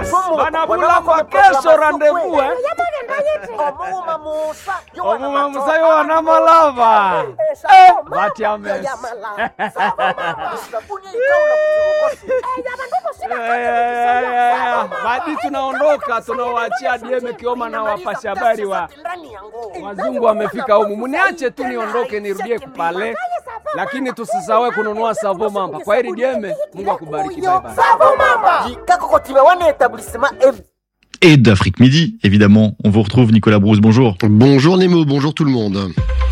Banabula kwa kesho rendezvous Omuma musayo wana malava Batiames Badi tunaondoka tunawaachia DM Kioma na wapasha habari wa wazungu wamefika humu. Muniache tu niondoke nirudie kupale. Lakini tusisawe kununua Savo Mamba. Kwa heri DM, Mungu akubariki. Bye bye. Savo Mamba. Et d'Afrique Midi, évidemment. On vous retrouve, Nicolas Brousse, bonjour. Bonjour Nemo, bonjour tout le monde.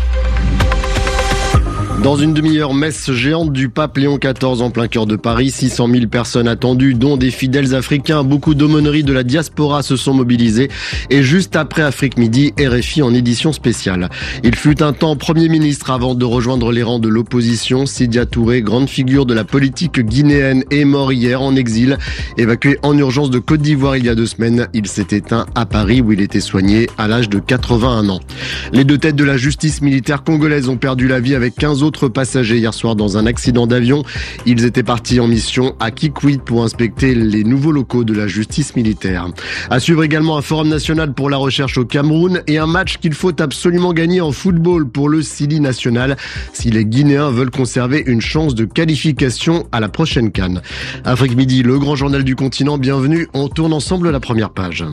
Dans une demi-heure, messe géante du pape Léon XIV en plein cœur de Paris. 600 000 personnes attendues, dont des fidèles africains. Beaucoup d'aumôneries de la diaspora se sont mobilisées. Et juste après Afrique Midi, RFI en édition spéciale. Il fut un temps Premier ministre avant de rejoindre les rangs de l'opposition. Sidya Touré, grande figure de la politique guinéenne, est mort hier en exil. Évacué en urgence de Côte d'Ivoire il y a 2 semaines, il s'est éteint à Paris où il était soigné à l'âge de 81 ans. Les 2 têtes de la justice militaire congolaise ont perdu la vie avec 15 autres passagers hier soir dans un accident d'avion. Ils étaient partis en mission à Kikwit pour inspecter les nouveaux locaux de la justice militaire. À suivre également un forum national pour la recherche au Cameroun et un match qu'il faut absolument gagner en football pour le Sili national si les Guinéens veulent conserver une chance de qualification à la prochaine CAN. Afrique Midi, le grand journal du continent, bienvenue. On tourne ensemble la première page.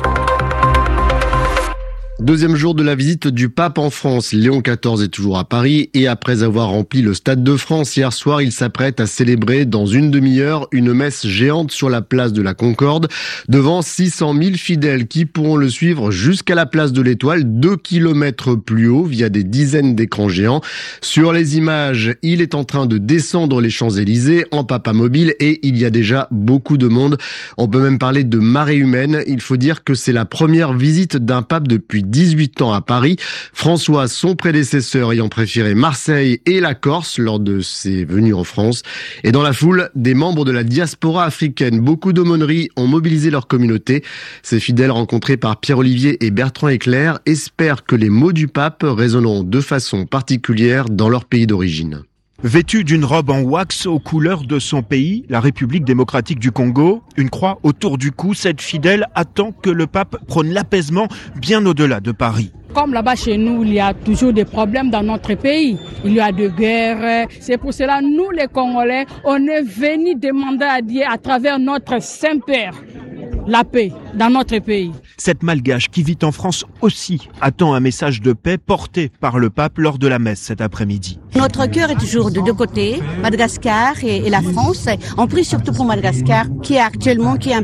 Deuxième jour de la visite du pape en France. Léon XIV est toujours à Paris et après avoir rempli le Stade de France hier soir, il s'apprête à célébrer dans une demi-heure une messe géante sur la place de la Concorde devant 600 000 fidèles qui pourront le suivre jusqu'à la place de l'Étoile, 2 kilomètres plus haut via des dizaines d'écrans géants. Sur les images, il est en train de descendre les Champs-Élysées en papamobile et il y a déjà beaucoup de monde. On peut même parler de marée humaine. Il faut dire que c'est la première visite d'un pape depuis 18 ans à Paris. François, son prédécesseur, ayant préféré Marseille et la Corse lors de ses venues en France. Et dans la foule, des membres de la diaspora africaine. Beaucoup d'aumôneries ont mobilisé leur communauté. Ces fidèles rencontrés par Pierre-Olivier et Bertrand Éclair espèrent que les mots du pape résonneront de façon particulière dans leur pays d'origine. Vêtu d'une robe en wax aux couleurs de son pays, la République démocratique du Congo, une croix autour du cou, cette fidèle attend que le pape prône l'apaisement bien au-delà de Paris. Comme là-bas chez nous, il y a toujours des problèmes dans notre pays. Il y a de guerres. C'est pour cela, nous les Congolais, on est venus demander à Dieu à travers notre Saint-Père la paix dans notre pays. Cette malgache qui vit en France aussi attend un message de paix porté par le pape lors de la messe cet après-midi. Notre cœur est toujours de 2 côtés, Madagascar et la France. On prie surtout pour Madagascar qui est un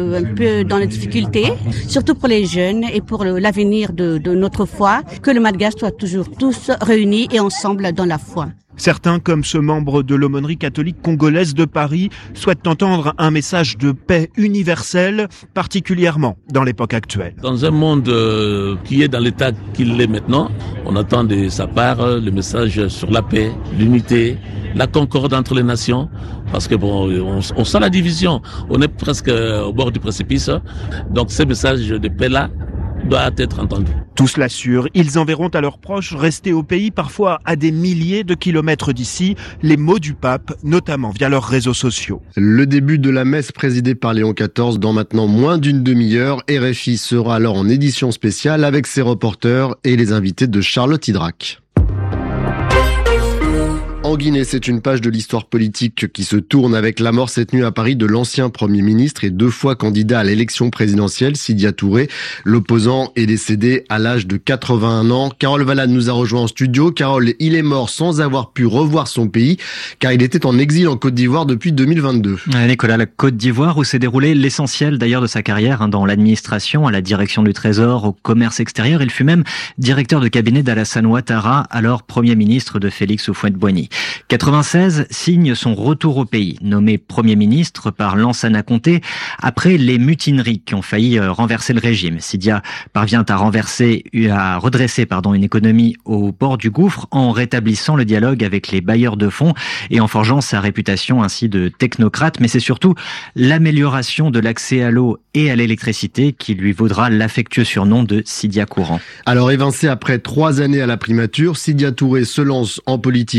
peu dans les difficultés, surtout pour les jeunes et pour l'avenir de notre foi, que le Madagascar soit toujours tous réunis et ensemble dans la foi. Certains, comme ce membre de l'aumônerie catholique congolaise de Paris, souhaitent entendre un message de paix universelle, particulièrement dans l'époque actuelle. Dans un monde qui est dans l'état qu'il est maintenant, on attend de sa part le message sur la paix, l'unité, la concorde entre les nations, parce que on sent la division, on est presque au bord du précipice, donc ce message de paix-là doit être entendu. Tous l'assurent, ils enverront à leurs proches restés au pays, parfois à des milliers de kilomètres d'ici, les mots du pape, notamment via leurs réseaux sociaux. Le début de la messe présidée par Léon XIV dans maintenant moins d'une demi-heure. RFI sera alors en édition spéciale avec ses reporters et les invités de Charlotte Hydrac. En Guinée, c'est une page de l'histoire politique qui se tourne avec la mort cette nuit à Paris de l'ancien Premier ministre et 2 fois candidat à l'élection présidentielle, Sidya Touré. L'opposant est décédé à l'âge de 81 ans. Carole Valade nous a rejoint en studio. Carole, il est mort sans avoir pu revoir son pays, car il était en exil en Côte d'Ivoire depuis 2022. Nicolas, la Côte d'Ivoire où s'est déroulé l'essentiel d'ailleurs de sa carrière, dans l'administration, à la direction du Trésor, au commerce extérieur. Il fut même directeur de cabinet d'Alassane Ouattara, alors Premier ministre de Félix Houphouët-Boigny. 96 signe son retour au pays, nommé Premier ministre par Lansana Conté après les mutineries qui ont failli renverser le régime. Sidya parvient à redresser une économie au bord du gouffre en rétablissant le dialogue avec les bailleurs de fonds et en forgeant sa réputation ainsi de technocrate, mais c'est surtout l'amélioration de l'accès à l'eau et à l'électricité qui lui vaudra l'affectueux surnom de Sidya Courant. Alors évincé après 3 années à la primature, Sidya Touré se lance en politique et prend la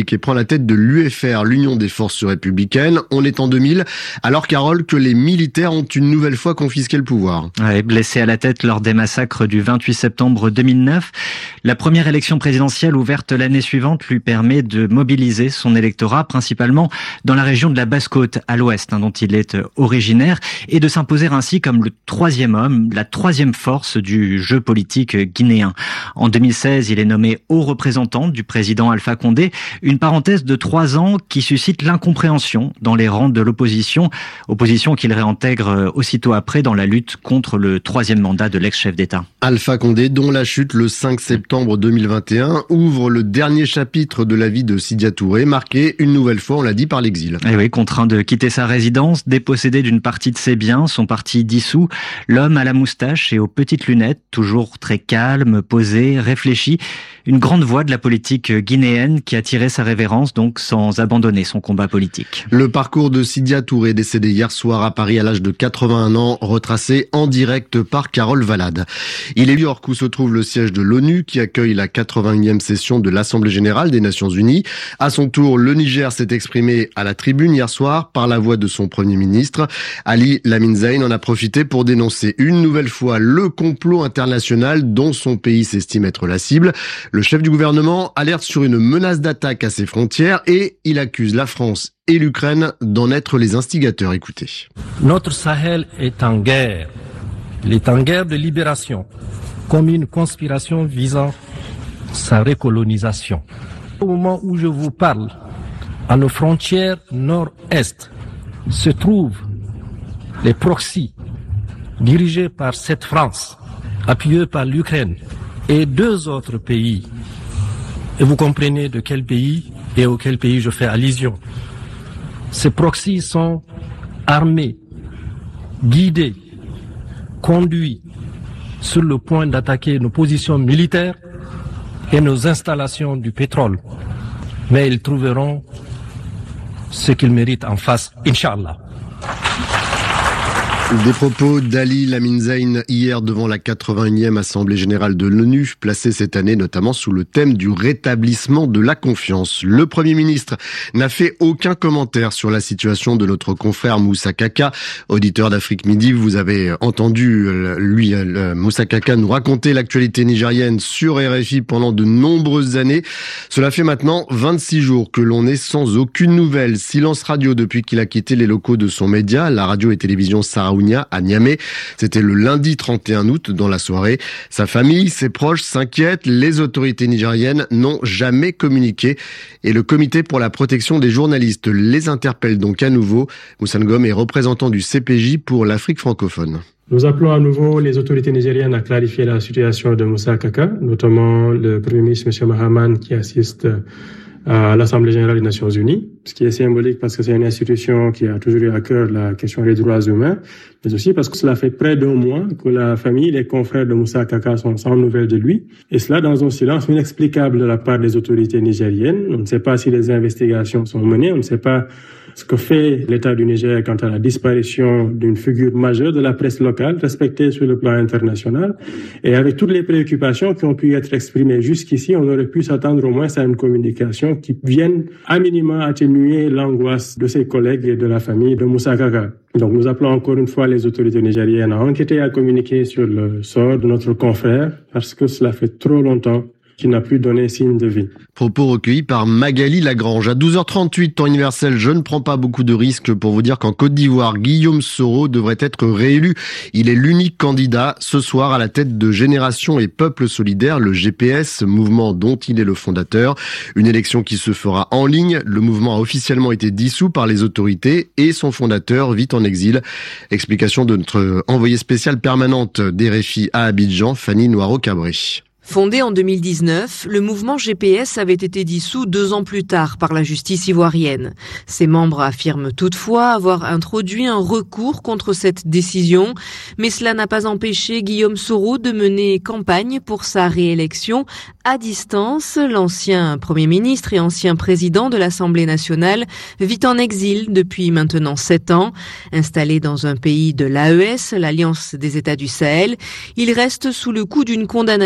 tête de l'UFR, l'Union des forces républicaines. On est en 2000, alors Carole, que les militaires ont une nouvelle fois confisqué le pouvoir. Ouais, blessé à la tête lors des massacres du 28 septembre 2009, la première élection présidentielle ouverte l'année suivante lui permet de mobiliser son électorat, principalement dans la région de la Basse-Côte, à l'ouest, dont il est originaire, et de s'imposer ainsi comme le troisième homme, la troisième force du jeu politique guinéen. En 2016, il est nommé haut représentant du président Alpha Condé, une parenthèse de 3 ans qui suscite l'incompréhension dans les rangs de l'opposition qu'il réintègre aussitôt après dans la lutte contre le troisième mandat de l'ex-chef d'État. Alpha Condé, dont la chute le 5 septembre 2021 ouvre le dernier chapitre de la vie de Sidya Touré, marqué une nouvelle fois, on l'a dit, par l'exil. Et oui, contraint de quitter sa résidence, dépossédé d'une partie de ses biens, son parti dissous, l'homme à la moustache et aux petites lunettes, toujours très calme, posé, réfléchi, une grande voix de la politique guinéenne qui a tiré sa révérence, donc sans abandonner son combat politique. Le parcours de Sidya Touré, décédé hier soir à Paris à l'âge de 81 ans, retracé en direct par Carole Valade. Il est New York où se trouve le siège de l'ONU qui accueille la 81e session de l'Assemblée générale des Nations unies. À son tour, le Niger s'est exprimé à la tribune hier soir par la voix de son Premier ministre. Ali Lamine Zein en a profité pour dénoncer une nouvelle fois le complot international dont son pays s'estime être la cible. Le chef du gouvernement alerte sur une menace d'attaque à ses frontières et il accuse la France et l'Ukraine d'en être les instigateurs. Écoutez. Notre Sahel est en guerre. Il est en guerre de libération, comme une conspiration visant sa recolonisation. Au moment où je vous parle, à nos frontières nord-est se trouvent les proxys dirigés par cette France, appuyés par l'Ukraine et 2 autres pays. Et vous comprenez de quel pays et auquel pays je fais allusion. Ces proxys sont armés, guidés, conduits sur le point d'attaquer nos positions militaires et nos installations du pétrole. Mais ils trouveront ce qu'ils méritent en face, Inch'Allah. Des propos d'Ali Lamine Zein hier devant la 81e Assemblée générale de l'ONU, placée cette année notamment sous le thème du rétablissement de la confiance. Le Premier ministre n'a fait aucun commentaire sur la situation de notre confrère Moussa Kaka, auditeur d'Afrique Midi. Vous avez entendu Moussa Kaka nous raconter l'actualité nigérienne sur RFI pendant de nombreuses années. Cela fait maintenant 26 jours que l'on est sans aucune nouvelle. Silence radio depuis qu'il a quitté les locaux de son média, la radio et télévision Sahraoui à Niamey. C'était le lundi 31 août dans la soirée. Sa famille, ses proches s'inquiètent. Les autorités nigériennes n'ont jamais communiqué et le comité pour la protection des journalistes les interpelle donc à nouveau. Moussa Ngom est représentant du CPJ pour l'Afrique francophone. Nous appelons à nouveau les autorités nigériennes à clarifier la situation de Moussa Kaka, notamment le Premier ministre M. Mahaman qui assiste à l'Assemblée générale des Nations unies, ce qui est symbolique parce que c'est une institution qui a toujours eu à cœur la question des droits humains, mais aussi parce que cela fait près d'1 mois que la famille, les confrères de Moussa Kaka sont sans nouvelles de lui, et cela dans un silence inexplicable de la part des autorités nigériennes. On ne sait pas si les investigations sont menées, on ne sait pas ce que fait l'État du Niger quant à la disparition d'une figure majeure de la presse locale, respectée sur le plan international. Et avec toutes les préoccupations qui ont pu être exprimées jusqu'ici, on aurait pu s'attendre au moins à une communication qui vienne à minima atténuer l'angoisse de ses collègues et de la famille de Moussa Kaka. Donc nous appelons encore une fois les autorités nigériennes à enquêter et à communiquer sur le sort de notre confrère, parce que cela fait trop longtemps qui n'a plus donné signe de vie. Propos recueillis par Magali Lagrange. À 12h38, temps universel, je ne prends pas beaucoup de risques pour vous dire qu'en Côte d'Ivoire, Guillaume Soro devrait être réélu. Il est l'unique candidat ce soir à la tête de Génération et Peuple Solidaire, le GPS, mouvement dont il est le fondateur. Une élection qui se fera en ligne. Le mouvement a officiellement été dissous par les autorités et son fondateur vit en exil. Explication de notre envoyée spéciale permanente d'RFI à Abidjan, Fanny Noiro-Cabré. Fondé en 2019, le mouvement GPS avait été dissous 2 ans plus tard par la justice ivoirienne. Ses membres affirment toutefois avoir introduit un recours contre cette décision, mais cela n'a pas empêché Guillaume Soro de mener campagne pour sa réélection à distance. L'ancien Premier ministre et ancien président de l'Assemblée nationale vit en exil depuis maintenant 7 ans. Installé dans un pays de l'AES, l'Alliance des États du Sahel, il reste sous le coup d'une condamnation à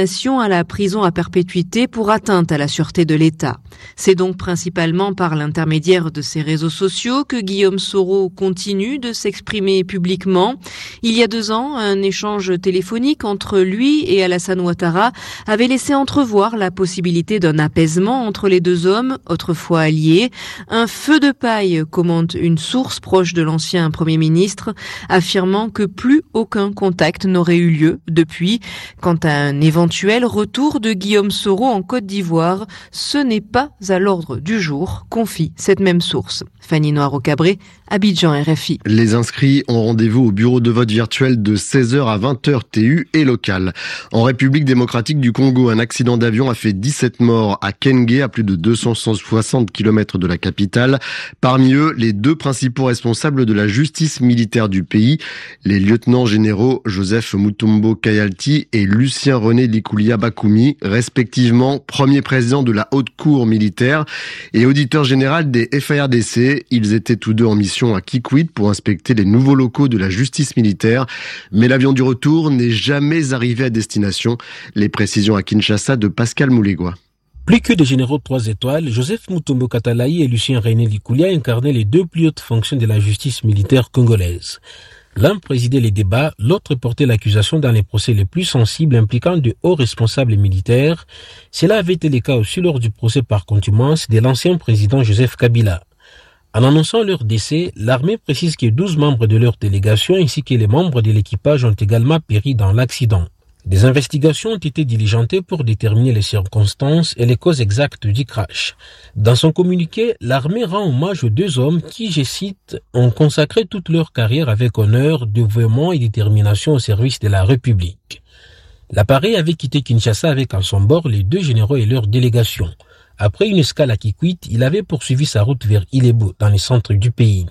à la prison à perpétuité pour atteinte à la sûreté de l'État. C'est donc principalement par l'intermédiaire de ses réseaux sociaux que Guillaume Soro continue de s'exprimer publiquement. Il y a 2 ans, un échange téléphonique entre lui et Alassane Ouattara avait laissé entrevoir la possibilité d'un apaisement entre les 2 hommes, autrefois alliés. Un feu de paille, commente une source proche de l'ancien Premier ministre, affirmant que plus aucun contact n'aurait eu lieu depuis. Quant à un éventuel retour de Guillaume Soro en Côte d'Ivoire, ce n'est pas à l'ordre du jour, confie cette même source. Fanny Noiro-Cabré, Abidjan, RFI. Les inscrits ont rendez-vous au bureau de vote virtuel de 16h à 20h TU et local. En République démocratique du Congo, un accident d'avion a fait 17 morts à Kenge, à plus de 260 km de la capitale. Parmi eux, les 2 principaux responsables de la justice militaire du pays, les lieutenants généraux Joseph Mutombo Kayalti et Lucien René Likoulia Bakoumi, respectivement premier président de la haute cour militaire et auditeur général des FARDC. Ils étaient tous 2 en mission à Kikwit pour inspecter les nouveaux locaux de la justice militaire. Mais l'avion du retour n'est jamais arrivé à destination. Les précisions à Kinshasa de Pascal Moulégois. Plus que des généraux de 3 étoiles, Joseph Mutombo Katalayi et Lucien René Likoulia incarnaient les 2 plus hautes fonctions de la justice militaire congolaise. L'un présidait les débats, l'autre portait l'accusation dans les procès les plus sensibles impliquant de hauts responsables militaires. Cela avait été le cas aussi lors du procès par contumace de l'ancien président Joseph Kabila. En annonçant leur décès, l'armée précise que 12 membres de leur délégation ainsi que les membres de l'équipage ont également péri dans l'accident. Des investigations ont été diligentées pour déterminer les circonstances et les causes exactes du crash. Dans son communiqué, l'armée rend hommage aux 2 hommes qui, je cite, ont consacré toute leur carrière avec honneur, dévouement et détermination au service de la République. L'appareil avait quitté Kinshasa avec en son bord les 2 généraux et leur délégation. Après une escale à Kikwit, il avait poursuivi sa route vers Ilebo, dans le centre du pays.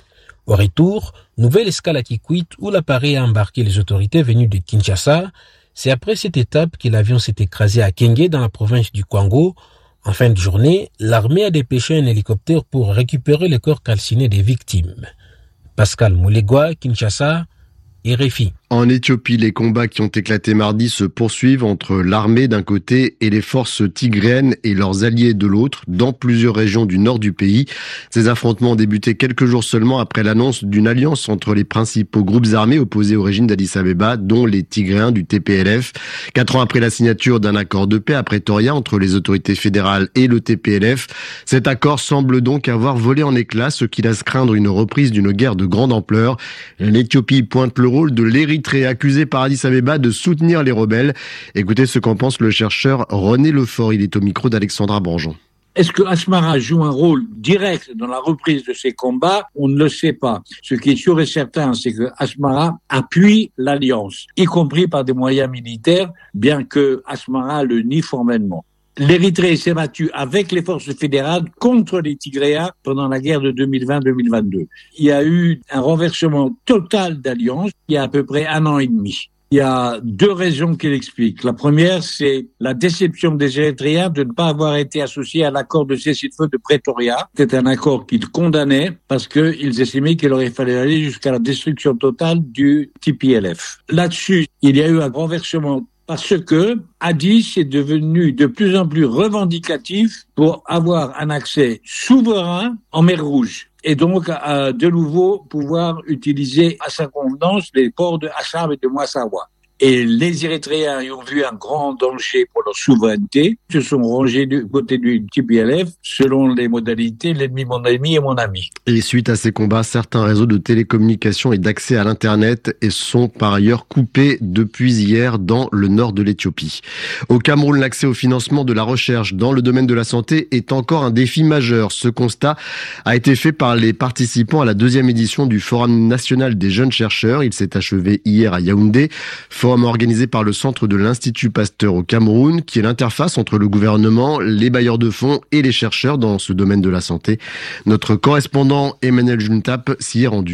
Au retour, nouvelle escale à Kikwit où l'appareil a embarqué les autorités venues de Kinshasa. C'est après cette étape que l'avion s'est écrasé à Kenge, dans la province du Kwango. En fin de journée, l'armée a dépêché un hélicoptère pour récupérer les corps calcinés des victimes. Pascal Moulégois, Kinshasa, RFI. En Éthiopie, les combats qui ont éclaté mardi se poursuivent entre l'armée d'un côté et les forces tigréennes et leurs alliés de l'autre, dans plusieurs régions du nord du pays. Ces affrontements ont débuté quelques jours seulement après l'annonce d'une alliance entre les principaux groupes armés opposés au régime d'Addis Abeba, dont les Tigréens du TPLF. 4 ans après la signature d'un accord de paix à Pretoria entre les autorités fédérales et le TPLF, cet accord semble donc avoir volé en éclats, ce qui laisse craindre une reprise d'une guerre de grande ampleur. L'Éthiopie pointe le rôle de l'Érythrée, accusé par Addis Abeba de soutenir les rebelles. Écoutez ce qu'en pense le chercheur René Lefort. Il est au micro d'Alexandra Branjon. Est-ce que Asmara joue un rôle direct dans la reprise de ces combats? On ne le sait pas. Ce qui est sûr et certain, c'est que Asmara appuie l'alliance, y compris par des moyens militaires, bien que Asmara le nie formellement. L'Érythrée s'est battue avec les forces fédérales contre les Tigréens pendant la guerre de 2020-2022. Il y a eu un renversement total d'alliance il y a à peu près 1 an et demi. Il y a 2 raisons qui l'expliquent. La première, c'est la déception des Érythréens de ne pas avoir été associés à l'accord de cessez-le-feu de Pretoria. C'était un accord qu'ils condamnaient parce qu'ils estimaient qu'il aurait fallu aller jusqu'à la destruction totale du TPLF. Là-dessus, il y a eu un renversement parce que Addis est devenu de plus en plus revendicatif pour avoir un accès souverain en mer Rouge et donc de nouveau pouvoir utiliser à sa convenance les ports de Assab et de Massawa. Et les Érythréens y ont vu un grand danger pour leur souveraineté, se sont rangés du côté du TPLF selon les modalités l'ennemi, mon ennemi et mon ami. Et suite à ces combats, certains réseaux de télécommunications et d'accès à l'Internet sont par ailleurs coupés depuis hier dans le nord de l'Éthiopie. Au Cameroun, l'accès au financement de la recherche dans le domaine de la santé est encore un défi majeur. Ce constat a été fait par les participants à la 2e édition du Forum national des jeunes chercheurs. Il s'est achevé hier à Yaoundé. Forum organisé par le centre de l'Institut Pasteur au Cameroun, qui est l'interface entre le gouvernement, les bailleurs de fonds et les chercheurs dans ce domaine de la santé. Notre correspondant Emmanuel Juntap s'y est rendu.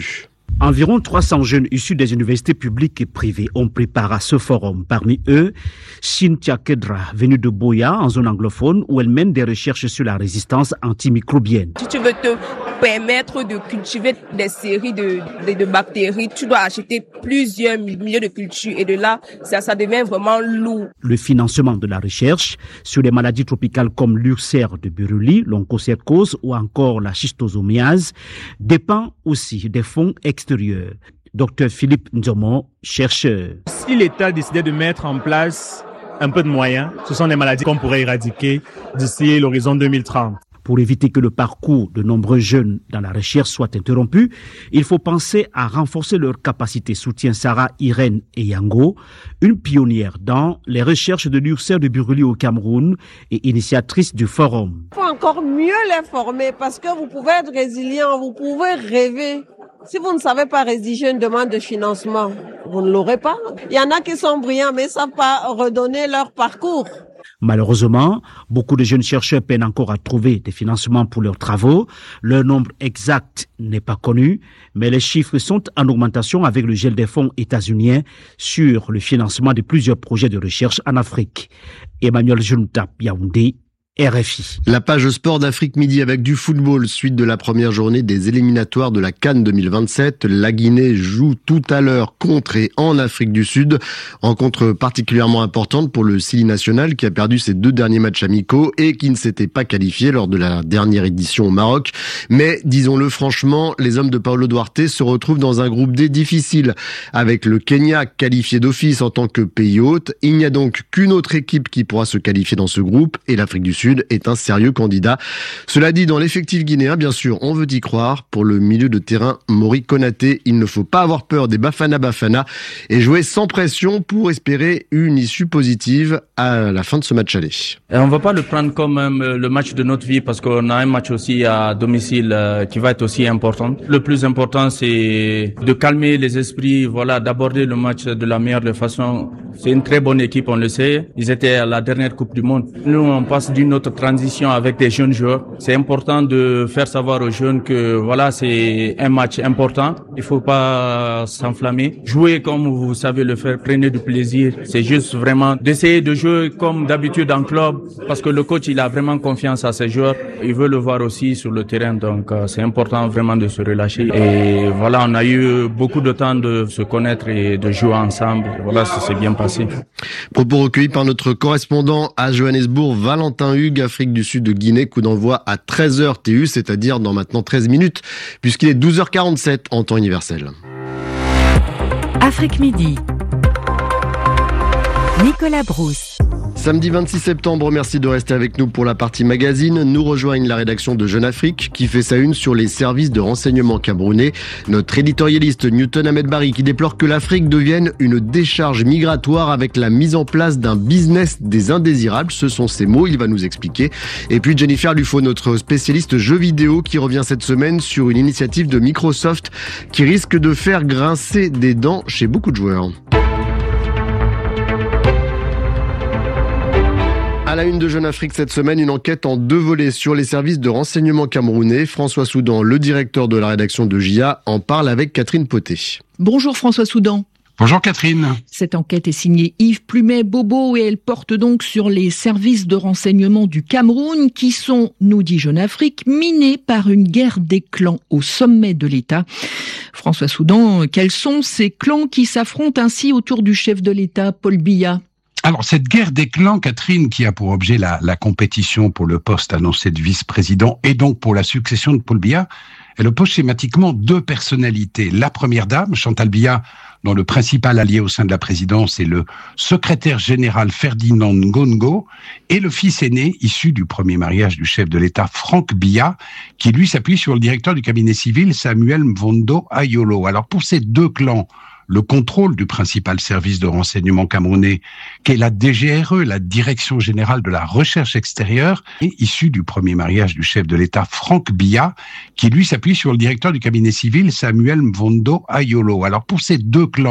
Environ 300 jeunes issus des universités publiques et privées ont pris part à ce forum. Parmi eux, Cynthia Kedra, venue de Boya, en zone anglophone, où elle mène des recherches sur la résistance antimicrobienne. Si tu veux te permettre de cultiver des séries de bactéries, tu dois acheter plusieurs milieux de cultures et de là, ça devient vraiment lourd. Le financement de la recherche sur les maladies tropicales comme l'ulcère de Buruli, l'onchocercose ou encore la schistosomiase dépend aussi des fonds extérieurs. Dr Philippe Nzomo, chercheur. Si l'État décidait de mettre en place un peu de moyens, ce sont des maladies qu'on pourrait éradiquer d'ici l'horizon 2030. Pour éviter que le parcours de nombreux jeunes dans la recherche soit interrompu, il faut penser à renforcer leurs capacités, soutient Sarah Irène Eyango, une pionnière dans les recherches de l'ulcère de Buruli au Cameroun et initiatrice du forum. Il faut encore mieux les former parce que vous pouvez être résilient, vous pouvez rêver. Si vous ne savez pas rédiger une demande de financement, vous ne l'aurez pas. Il y en a qui sont brillants mais ne savent pas redonner leur parcours. Malheureusement, beaucoup de jeunes chercheurs peinent encore à trouver des financements pour leurs travaux. Leur nombre exact n'est pas connu, mais les chiffres sont en augmentation avec le gel des fonds états-uniens sur le financement de plusieurs projets de recherche en Afrique. Emmanuel Junta, Yaoundé, RFI. La page sport d'Afrique Midi avec du football, suite de la première journée des éliminatoires de la CAN 2027. La Guinée joue tout à l'heure contre et en Afrique du Sud. Rencontre particulièrement importante pour le Sili national qui a perdu ses 2 derniers matchs amicaux et qui ne s'était pas qualifié lors de la dernière édition au Maroc. Mais disons-le franchement, les hommes de Paulo Duarte se retrouvent dans un groupe D difficile. Avec le Kenya qualifié d'office en tant que pays hôte, il n'y a donc qu'une autre équipe qui pourra se qualifier dans ce groupe et l'Afrique du Sud est un sérieux candidat. Cela dit, dans l'effectif guinéen, bien sûr, on veut y croire. Pour le milieu de terrain Mori Konaté, il ne faut pas avoir peur des Bafana Bafana et jouer sans pression pour espérer une issue positive à la fin de ce match aller. Et on ne va pas le prendre comme le match de notre vie parce qu'on a un match aussi à domicile qui va être aussi important. Le plus important, c'est de calmer les esprits, voilà, d'aborder le match de la meilleure façon. C'est une très bonne équipe, on le sait. Ils étaient à la dernière Coupe du Monde. Nous, on passe d'une autre transition avec des jeunes joueurs. C'est important de faire savoir aux jeunes que voilà, c'est un match important. Il faut pas s'enflammer. Jouer comme vous savez le faire, prenez du plaisir. C'est juste vraiment d'essayer de jouer comme d'habitude en club parce que le coach, il a vraiment confiance à ses joueurs. Il veut le voir aussi sur le terrain. Donc, c'est important vraiment de se relâcher. Et voilà, on a eu beaucoup de temps de se connaître et de jouer ensemble. Voilà, ça s'est bien passé. Propos recueillis par notre correspondant à Johannesburg, Valentin Hugues, Afrique du Sud de Guinée, coup d'envoi à 13h TU, c'est-à-dire dans maintenant 13 minutes, puisqu'il est 12h47 en temps universel. Afrique Midi. Nicolas Brousse. Samedi 26 septembre, merci de rester avec nous pour la partie magazine. Nous rejoignent la rédaction de Jeune Afrique qui fait sa une sur les services de renseignement camerounais. Notre éditorialiste Newton Ahmed Barry qui déplore que l'Afrique devienne une décharge migratoire avec la mise en place d'un business des indésirables. Ce sont ses mots, il va nous expliquer. Et puis Jennifer Lufo, notre spécialiste jeux vidéo qui revient cette semaine sur une initiative de Microsoft qui risque de faire grincer des dents chez beaucoup de joueurs. À la une de Jeune Afrique cette semaine, une enquête en 2 volets sur les services de renseignement camerounais. François Soudan, le directeur de la rédaction de JA, en parle avec Catherine Poté. Bonjour François Soudan. Bonjour Catherine. Cette enquête est signée Yves Plumet-Bobo et elle porte donc sur les services de renseignement du Cameroun qui sont, nous dit Jeune Afrique, minés par une guerre des clans au sommet de l'État. François Soudan, quels sont ces clans qui s'affrontent ainsi autour du chef de l'État, Paul Biya ? Alors, cette guerre des clans, Catherine, qui a pour objet la compétition pour le poste annoncé de vice-président et donc pour la succession de Paul Biya, elle oppose schématiquement 2 personnalités. La première dame, Chantal Biya, dont le principal allié au sein de la présidence est le secrétaire général Ferdinand Ngongo, et le fils aîné, issu du premier mariage du chef de l'État, Franck Biya, qui lui s'appuie sur le directeur du cabinet civil, Samuel Mvondo Ayolo. Alors, pour ces 2 clans, le contrôle du principal service de renseignement camerounais, qu'est la DGRE, la Direction Générale de la Recherche Extérieure, est issu du premier mariage du chef de l'État, Franck Biya, qui lui s'appuie sur le directeur du cabinet civil, Samuel Mvondo Ayolo. Alors pour ces 2 clans,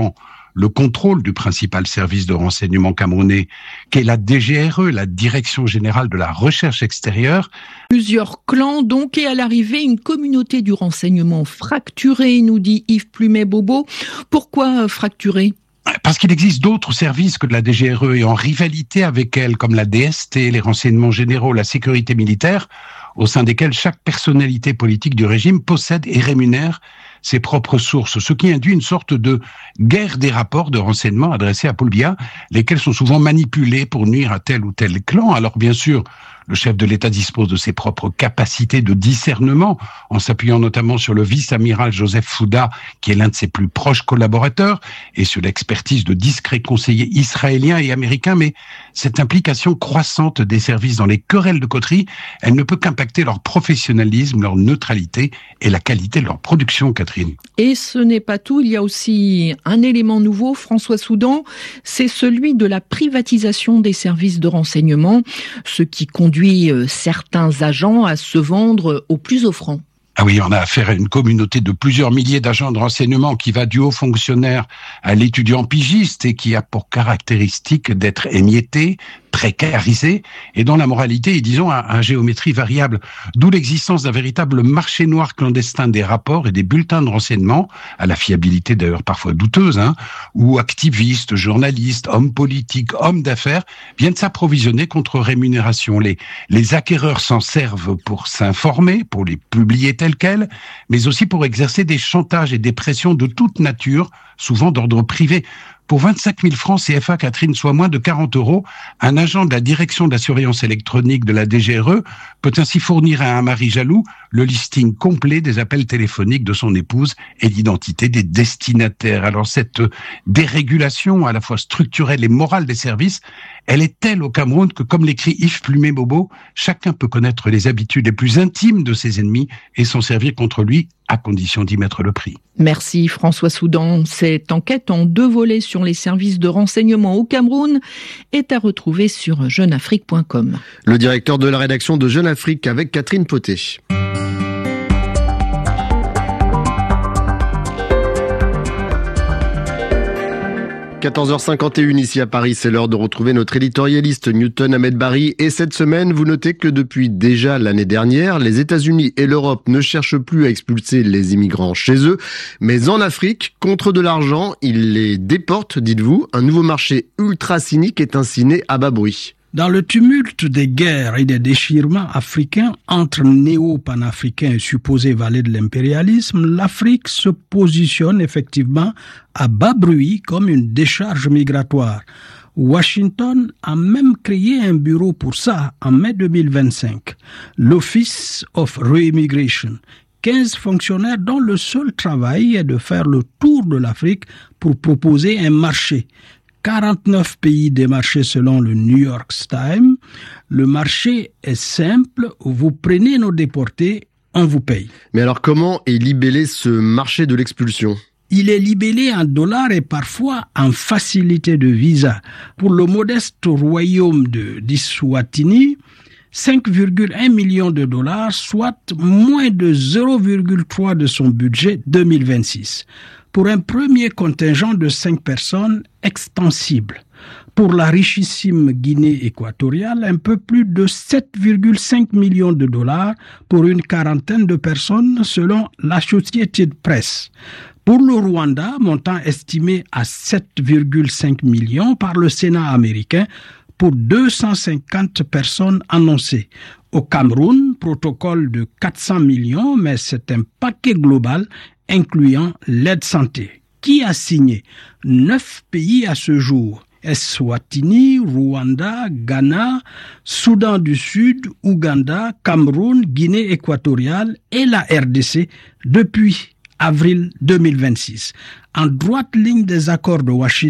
le contrôle du principal service de renseignement camerounais, qu'est la DGRE, la Direction Générale de la Recherche Extérieure. Plusieurs clans donc, et à l'arrivée, une communauté du renseignement fracturée, nous dit Yves Plumet-Bobo. Pourquoi fracturée ? Parce qu'il existe d'autres services que de la DGRE et en rivalité avec elle, comme la DST, les renseignements généraux, la sécurité militaire, au sein desquels chaque personnalité politique du régime possède et rémunère ses propres sources, ce qui induit une sorte de guerre des rapports de renseignement adressés à Paul Biya, lesquels sont souvent manipulés pour nuire à tel ou tel clan. Alors bien sûr, le chef de l'État dispose de ses propres capacités de discernement, en s'appuyant notamment sur le vice-amiral Joseph Fouda, qui est l'un de ses plus proches collaborateurs, et sur l'expertise de discrets conseillers israéliens et américains. Mais cette implication croissante des services dans les querelles de coterie, elle ne peut qu'impacter leur professionnalisme, leur neutralité et la qualité de leur production, Catherine. Et ce n'est pas tout, il y a aussi un élément nouveau, François Soudan, c'est celui de la privatisation des services de renseignement, ce qui conduit certains agents à se vendre au plus offrant. Ah oui, on a affaire à une communauté de plusieurs milliers d'agents de renseignement qui va du haut fonctionnaire à l'étudiant pigiste et qui a pour caractéristique d'être émietté, précarisé et dont la moralité est, disons, à géométrie variable. D'où l'existence d'un véritable marché noir clandestin des rapports et des bulletins de renseignement, à la fiabilité d'ailleurs parfois douteuse, où activistes, journalistes, hommes politiques, hommes d'affaires viennent s'approvisionner contre rémunération. Les acquéreurs s'en servent pour s'informer, pour les publier tels quels, mais aussi pour exercer des chantages et des pressions de toute nature, souvent d'ordre privé. Pour 25 000 francs CFA, Catherine, soit moins de 40 €, un agent de la direction de la surveillance électronique de la DGRE peut ainsi fournir à un mari jaloux le listing complet des appels téléphoniques de son épouse et l'identité des destinataires. Alors cette dérégulation à la fois structurelle et morale des services, elle est telle au Cameroun que, comme l'écrit Yves Plumet-Bobo, chacun peut connaître les habitudes les plus intimes de ses ennemis et s'en servir contre lui, à condition d'y mettre le prix. Merci François Soudan. Cette enquête en 2 volets sur les services de renseignement au Cameroun est à retrouver sur jeuneafrique.com. Le directeur de la rédaction de Jeune Afrique avec Catherine Poté. 14h51 ici à Paris, c'est l'heure de retrouver notre éditorialiste Newton Ahmed Barry. Et cette semaine, vous notez que depuis déjà l'année dernière, les États-Unis et l'Europe ne cherchent plus à expulser les immigrants chez eux, mais en Afrique, contre de l'argent, ils les déportent, dites-vous. Un nouveau marché ultra cynique est ainsi né à bas bruit. Dans le tumulte des guerres et des déchirements africains entre néo-panafricains et supposés valets de l'impérialisme, l'Afrique se positionne effectivement à bas bruit comme une décharge migratoire. Washington a même créé un bureau pour ça en mai 2025, l'Office of Reimmigration. 15 fonctionnaires dont le seul travail est de faire le tour de l'Afrique pour proposer un marché. 49 pays démarchés selon le New York Times. Le marché est simple, vous prenez nos déportés, on vous paye. Mais alors comment est libellé ce marché de l'expulsion ? Il est libellé en dollars et parfois en facilité de visa. Pour le modeste royaume d'Eswatini, 5,1 millions de dollars, soit moins de 0,3 de son budget 2026. Pour un premier contingent de 5 personnes extensible. Pour la richissime Guinée équatoriale, un peu plus de 7,5 millions de dollars pour une quarantaine de personnes selon l'Associated Press. Pour le Rwanda, montant estimé à 7,5 millions par le Sénat américain pour 250 personnes annoncées. Au Cameroun, protocole de 400 millions, mais c'est un paquet global incluant l'aide santé. Qui a signé ? 9 pays à ce jour. Eswatini, Rwanda, Ghana, Soudan du Sud, Ouganda, Cameroun, Guinée équatoriale et la RDC depuis avril 2026. En droite ligne des accords de Washington,